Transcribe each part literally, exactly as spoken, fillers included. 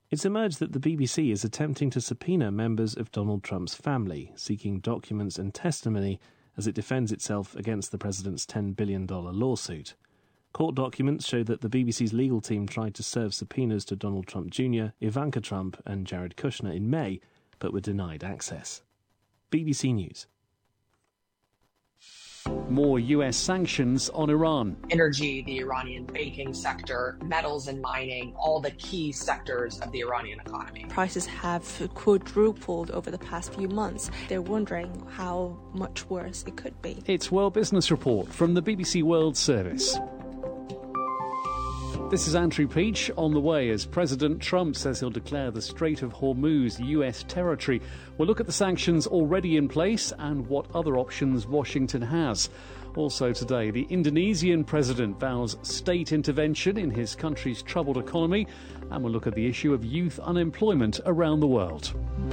It's emerged that the B B C is attempting to subpoena members of Donald Trump's family, seeking documents and testimony as it defends itself against the president's ten billion dollars lawsuit. Court documents show that the B B C's legal team tried to serve subpoenas to Donald Trump Junior, Ivanka Trump and Jared Kushner in May, but were denied access. B B C News. More U S sanctions on Iran. Energy, the Iranian banking sector, metals and mining, all the key sectors of the Iranian economy. Prices have quadrupled over the past few months. They're wondering how much worse it could be. It's World Business Report from the B B C World Service. This is Andrew Peach on the way as President Trump says he'll declare the Strait of Hormuz U S territory. We'll look at the sanctions already in place and what other options Washington has. Also today, the Indonesian president vows state intervention in his country's troubled economy, and we'll look at the issue of youth unemployment around the world.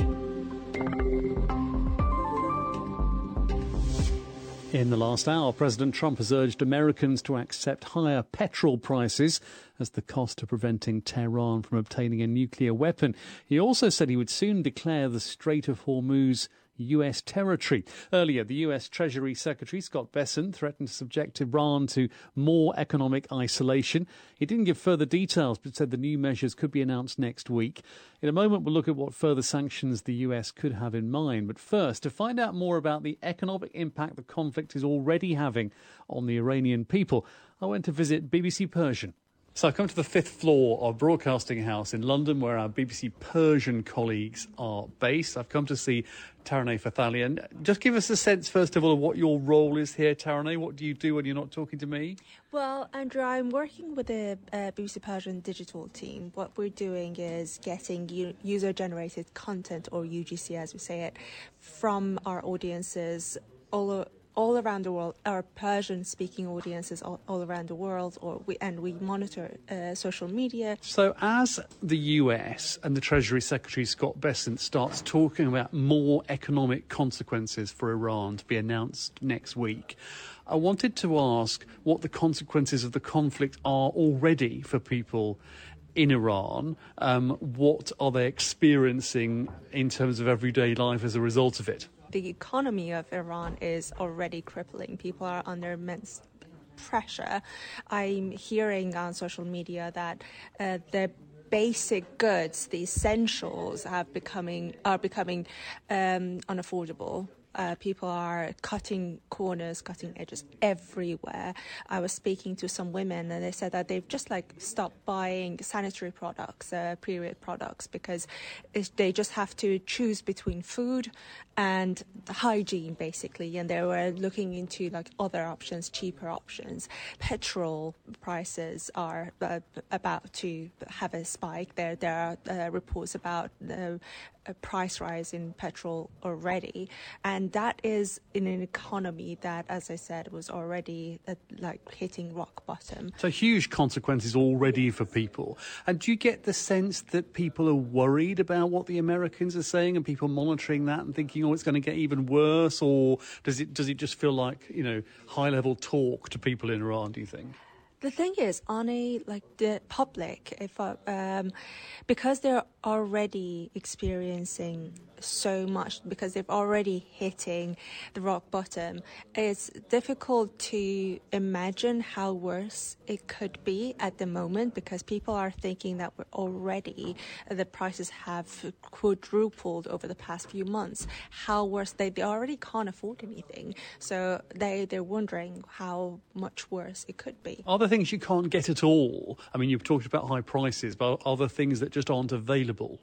In the last hour, President Trump has urged Americans to accept higher petrol prices as the cost of preventing Tehran from obtaining a nuclear weapon. He also said he would soon declare the Strait of Hormuz U S territory. Earlier, the U S Treasury Secretary Scott Bessent threatened to subject Iran to more economic isolation. He didn't give further details, but said the new measures could be announced next week. In a moment, we'll look at what further sanctions the U S could have in mind. But first, to find out more about the economic impact the conflict is already having on the Iranian people, I went to visit B B C Persian. So I've come to the fifth floor of Broadcasting House in London, where our B B C Persian colleagues are based. I've come to see Taraneh Fathalian. Just give us a sense, first of all, of what your role is here, Taraneh. What do you do when you're not talking to me? Well, Andrew, I'm working with the uh, B B C Persian digital team. What we're doing is getting u- user-generated content, or U G C as we say it, from our audiences all over. all around the world, our Persian-speaking audiences all, all around the world, or we, and we monitor uh, social media. So as the U S and the Treasury Secretary Scott Bessent starts talking about more economic consequences for Iran to be announced next week, I wanted to ask what the consequences of the conflict are already for people in Iran. Um, what are they experiencing in terms of everyday life as a result of it? The economy of Iran is already crippling. People are under immense pressure. I'm hearing on social media that uh, the basic goods, the essentials, have becoming are becoming um, unaffordable. Uh, people are cutting corners, cutting edges everywhere. I was speaking to some women and they said that they've just like stopped buying sanitary products, uh, period products, because they just have to choose between food and hygiene, basically. And they were looking into like other options, cheaper options. Petrol prices are uh, about to have a spike. There, there are uh, reports about the a price rise in petrol already, and that is in an economy that, as I said, was already uh, like hitting rock bottom. So huge consequences already for people. And do you get the sense that people are worried about what the Americans are saying, and people monitoring that and thinking, oh, it's going to get even worse? Or does it does it just feel like, you know, high level talk to people in Iran, do you think? The thing is, on a like the public, if I, um, because they're already experiencing so much, because they've already hitting the rock bottom, it's difficult to imagine how worse it could be at the moment, because people are thinking that we're already the prices have quadrupled over the past few months. How worse they they already can't afford anything, so they they're wondering how much worse it could be. Are there things you can't get at all? I mean, you've talked about high prices, but are there things that just aren't available?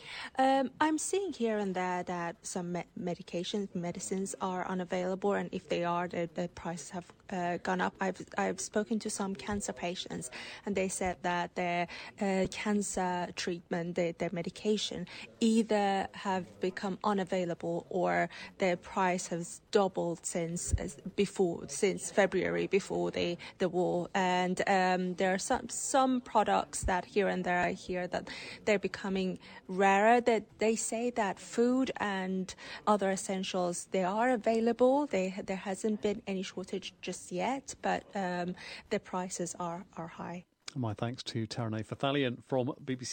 Um, I'm seeing here and there that some me- medications, medicines are unavailable, and if they are, the, the prices have uh, gone up. I've I've spoken to some cancer patients, and they said that their uh, cancer treatment, their, their medication, either have become unavailable or their price has doubled since as before since February, before the the war. And um, there are some some products that here and there I hear that they're becoming rarer. That they say that food and other essentials, they are available. They, there hasn't been any shortage just yet, but um, the prices are, are high. My thanks to Taraneh Fathalian from B B C